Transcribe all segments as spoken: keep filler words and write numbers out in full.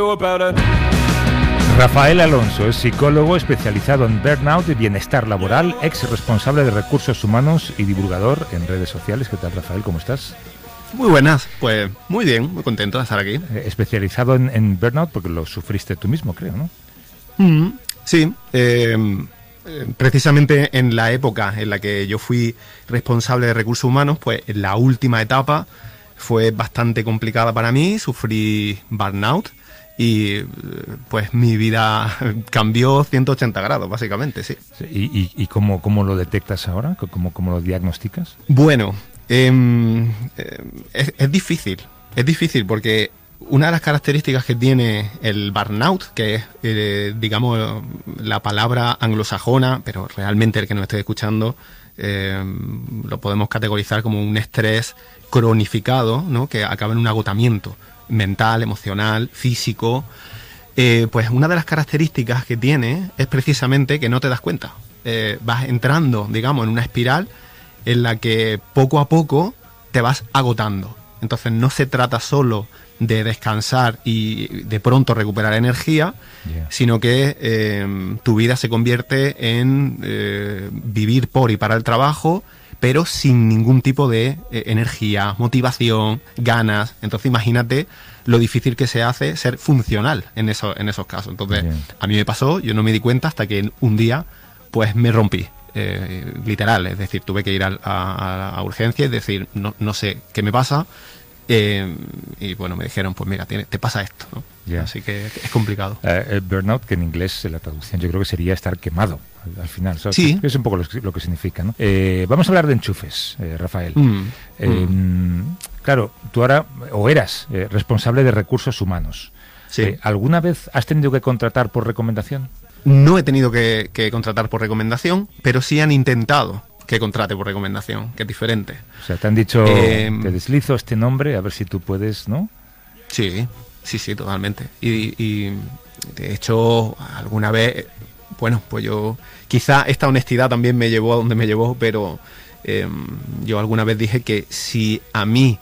Rafael Alonso es psicólogo especializado en burnout y bienestar laboral, ex responsable de recursos humanos y divulgador en redes sociales. ¿Qué tal, Rafael? ¿Cómo estás? Muy buenas, pues muy bien, muy contento de estar aquí. Eh, especializado en, en burnout porque lo sufriste tú mismo, creo, ¿no? Mm, sí, eh, precisamente en la época en la que yo fui responsable de recursos humanos, pues en la última etapa fue bastante complicada para mí, sufrí burnout y pues mi vida cambió ciento ochenta grados, básicamente, sí. ¿Y, y, y cómo, cómo lo detectas ahora? ¿Cómo, cómo lo diagnosticas? Bueno, eh, es, es difícil, es difícil porque una de las características que tiene el burnout, que es, eh, digamos, la palabra anglosajona, pero realmente el que nos esté escuchando eh, lo podemos categorizar como un estrés cronificado, ¿no? Que acaba en un agotamiento mental, emocional, físico. Eh, pues una de las características que tiene es precisamente que no te das cuenta. Eh, vas entrando, digamos, en una espiral en la que poco a poco te vas agotando. Entonces no se trata solo de descansar y de pronto recuperar energía, yeah. sino que eh, tu vida se convierte en eh, vivir por y para el trabajo, pero sin ningún tipo de eh, energía, motivación, ganas. Entonces imagínate lo difícil que se hace ser funcional en, eso, en esos casos. Entonces yeah. a mí me pasó, yo no me di cuenta hasta que un día pues me rompí. Eh, literal, es decir, tuve que ir a, a, a urgencia y decir, no, no sé qué me pasa. Eh, y bueno, me dijeron, pues mira, tiene, te pasa esto, ¿no? Yeah. Así que es complicado. Uh, el burnout, que en inglés la traducción yo creo que sería estar quemado al, al final. ¿Sabes? Sí. Es un poco lo, lo que significa, ¿no? Eh, vamos a hablar de enchufes, eh, Rafael. Mm. Eh, mm. Claro, tú ahora, o eras, eh, responsable de recursos humanos. Sí. Eh, ¿Alguna vez has tenido que contratar por recomendación? No he tenido que, que contratar por recomendación, pero sí han intentado que contrate por recomendación, que es diferente. O sea, te han dicho, eh, te deslizo este nombre, a ver si tú puedes, ¿no? Sí, sí, sí, totalmente. Y, y de hecho, alguna vez, bueno, pues yo, quizá esta honestidad también me llevó a donde me llevó, pero eh, yo alguna vez dije que si a mí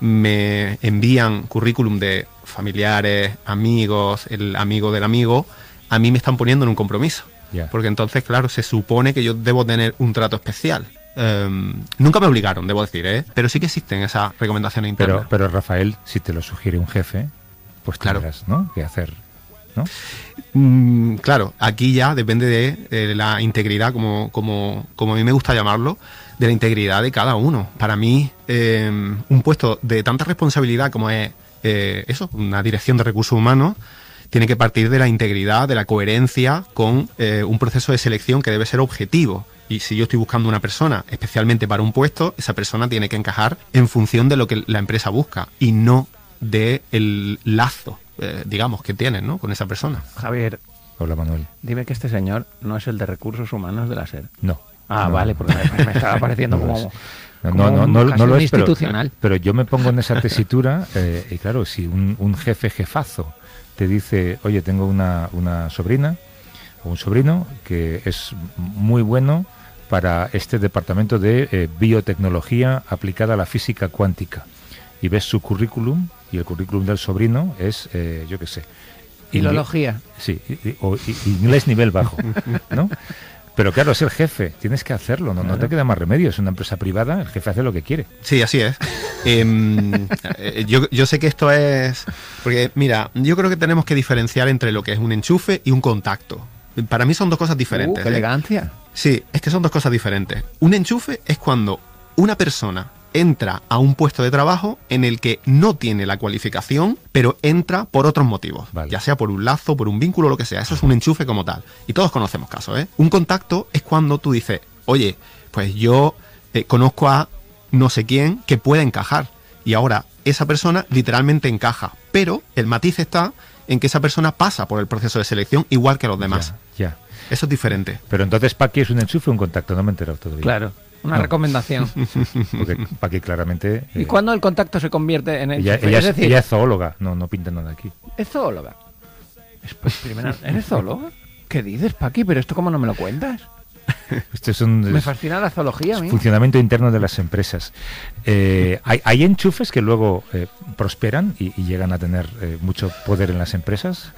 me envían currículum de familiares, amigos, el amigo del amigo, a mí me están poniendo en un compromiso. Yeah. Porque entonces, claro, se supone que yo debo tener un trato especial. Um, nunca me obligaron, debo decir, ¿eh? Pero sí que existen esas recomendaciones internas. Pero, pero Rafael, si te lo sugiere un jefe, pues claro, tendrás, ¿no?, que hacer, ¿no? Mm, claro, aquí ya depende de, de la integridad, como, como, como a mí me gusta llamarlo, de la integridad de cada uno. Para mí, eh, un puesto de tanta responsabilidad como es eh, eso, una dirección de recursos humanos, tiene que partir de la integridad, de la coherencia con eh, un proceso de selección que debe ser objetivo. Y si yo estoy buscando una persona especialmente para un puesto, esa persona tiene que encajar en función de lo que la empresa busca y no de el lazo, eh, digamos, que tienen, ¿no?, con esa persona. Javier. Hola, Manuel. Dime que este señor no es el de recursos humanos de la SER. No. Ah, no, vale, porque me, me estaba pareciendo no como... No, no, no, no, no lo es, institucional. Pero, pero yo me pongo en esa tesitura eh, y claro, si un, un jefe jefazo te dice, oye, tengo una, una sobrina o un sobrino que es muy bueno para este departamento de eh, biotecnología aplicada a la física cuántica, y ves su currículum y el currículum del sobrino es, eh, yo qué sé, filología. Sí, o inglés nivel bajo, ¿no? Pero claro, es el jefe, tienes que hacerlo, no, claro. no te queda más remedio, es una empresa privada, el jefe hace lo que quiere. Sí, así es. eh, yo, yo sé que esto es... Porque, mira, yo creo que tenemos que diferenciar entre lo que es un enchufe y un contacto. Para mí son dos cosas diferentes. Uh, ¡Qué elegancia! ¿eh? Sí, es que son dos cosas diferentes. Un enchufe es cuando una persona entra a un puesto de trabajo en el que no tiene la cualificación, pero entra por otros motivos, vale. ya sea por un lazo, por un vínculo, lo que sea. Eso es un enchufe como tal. Y todos conocemos casos, ¿eh? Un contacto es cuando tú dices, oye, pues yo eh, conozco a no sé quién que puede encajar. Y ahora esa persona literalmente encaja. Pero el matiz está en que esa persona pasa por el proceso de selección igual que los demás. Ya, ya. Eso es diferente. Pero entonces, Paqui es un enchufe o un contacto, no me he enterado todavía. Claro. Una no. recomendación. Porque Paqui claramente... ¿Y eh, cuándo el contacto se convierte en el ella, ella, es, decir, ella es zoóloga, no, no pinta nada aquí. ¿Es zoóloga? Es, pues, primero, ¿eres zoóloga? ¿Qué dices, Paqui? ¿Pero esto cómo no me lo cuentas? Esto es un Me es fascina la zoología a mí. funcionamiento interno de las empresas. Eh, hay, hay enchufes que luego eh, prosperan y, y llegan a tener eh, mucho poder en las empresas.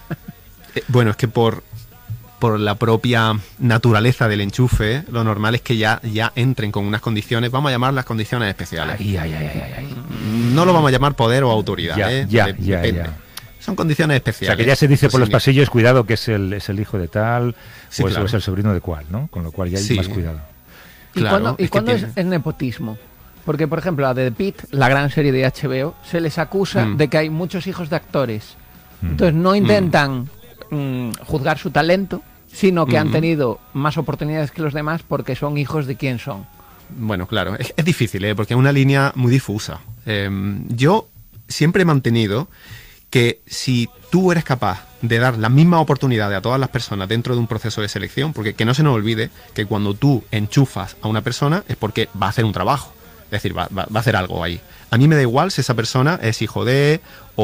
Eh, bueno, es que por, por la propia naturaleza del enchufe, lo normal es que ya, ya entren con unas condiciones, vamos a llamar las condiciones especiales. Ay, ay, ay, ay, ay. No lo vamos a llamar poder o autoridad, Ya, ¿eh? ya, De- ya, depende. ya. Son condiciones O especiales. sea, que ya se dice por los Sí, pasillos, cuidado, que es el, es el hijo de tal, Sí, o, es, claro. o es el sobrino de cual, ¿no? Con lo cual ya hay Sí. más cuidado. ¿Y Claro, cuándo, y es que cuándo es tiene- el nepotismo? Porque, por ejemplo, a The Pitt, la gran serie de H B O, se les acusa Mm. de que hay muchos hijos de actores. Mm. Entonces no intentan mm, juzgar su talento, sino que han Mm. tenido más oportunidades que los demás porque son hijos de quién son. Bueno, claro, es, es difícil, ¿eh? Porque es una línea muy difusa. Eh, yo siempre he mantenido que si tú eres capaz de dar la misma oportunidad a todas las personas dentro de un proceso de selección, porque que no se nos olvide que cuando tú enchufas a una persona es porque va a hacer un trabajo, es decir, va, va- va a hacer algo ahí. A mí me da igual si esa persona es hijo de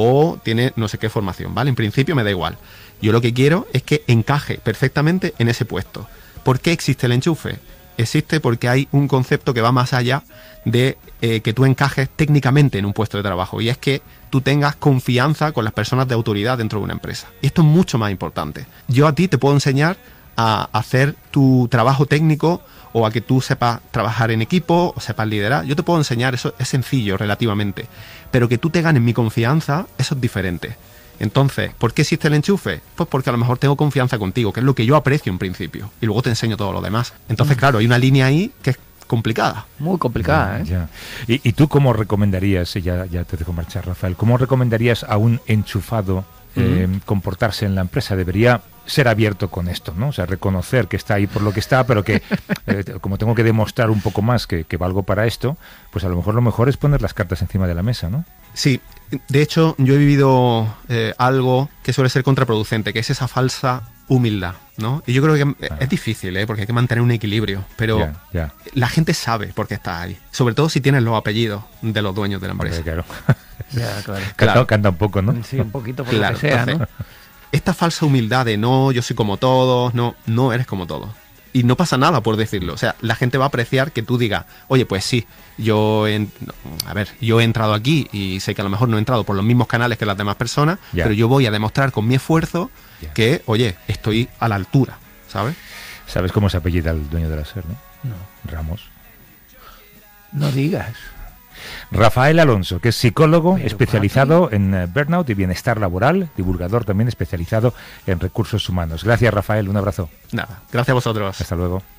o tiene no sé qué formación, ¿vale? En principio me da igual. Yo lo que quiero es que encaje perfectamente en ese puesto. ¿Por qué existe el enchufe? Existe porque hay un concepto que va más allá de eh, que tú encajes técnicamente en un puesto de trabajo, y es que tú tengas confianza con las personas de autoridad dentro de una empresa. Y esto es mucho más importante. Yo a ti te puedo enseñar a hacer tu trabajo técnico o a que tú sepas trabajar en equipo o sepas liderar. Yo te puedo enseñar, eso es sencillo relativamente. Pero que tú te ganes mi confianza, eso es diferente. Entonces, ¿por qué existe el enchufe? Pues porque a lo mejor tengo confianza contigo, que es lo que yo aprecio en principio, y luego te enseño todo lo demás. Entonces, claro, hay una línea ahí que es complicada. Muy complicada, ¿eh? Ya. ¿Y, y tú cómo recomendarías, y ya, ya te dejo marchar, Rafael, cómo recomendarías a un enchufado eh, comportarse en la empresa? Debería ser abierto con esto, ¿no? O sea, reconocer que está ahí por lo que está, pero que eh, como tengo que demostrar un poco más que, que valgo para esto, pues a lo mejor lo mejor es poner las cartas encima de la mesa, ¿no? Sí, de hecho, yo he vivido eh, algo que suele ser contraproducente, que es esa falsa humildad, ¿no? Y yo creo que Ah. es difícil, ¿eh? Porque hay que mantener un equilibrio, pero Ya, ya. la gente sabe por qué está ahí, sobre todo si tienes los apellidos de los dueños de la empresa. Hombre, claro. Ya, claro. Canta, Claro. canta un poco, ¿no? Sí, un poquito por Claro, lo que sea, entonces, ¿no? esta falsa humildad de no, yo soy como todos, no, no eres como todos. Y no pasa nada por decirlo. O sea, la gente va a apreciar que tú digas, oye, pues sí, yo he, a ver, yo he entrado aquí y sé que a lo mejor no he entrado por los mismos canales que las demás personas, Ya. pero yo voy a demostrar con mi esfuerzo Ya. que, oye, estoy a la altura, ¿sabes? ¿Sabes cómo se apellida el dueño de la SER, no? No, Ramos. no digas. Rafael Alonso, que es psicólogo Pero, especializado en eh, burnout y bienestar laboral, divulgador también especializado en recursos humanos. Gracias, Rafael, un abrazo. Nada, gracias a vosotros. Hasta luego.